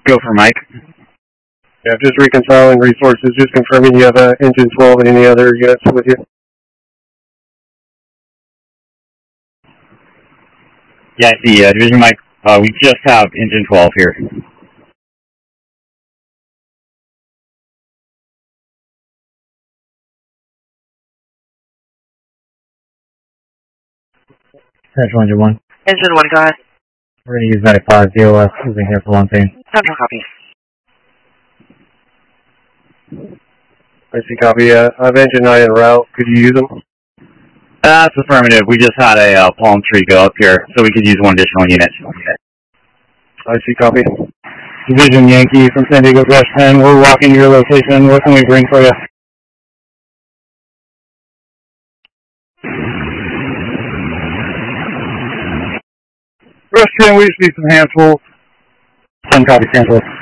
Go for Mike. Yeah, just reconciling resources, just confirming you have engine 12 and any other units with you. Yeah, I see. Division Mike, we just have engine 12 here. Central Engine 1. Engine 1, go ahead. We're going to use Medic 5 DOS using here for one thing. Central copy. I see, copy. I have engine 9 en route. Could you use them? That's affirmative. We just had a palm tree go up here, so we could use one additional unit. I see, copy. Division Yankee from San Diego Dash 10. We're walking your location. What can we bring for you? Rush 10, we just need some hand tools. 10 copy, hand tools.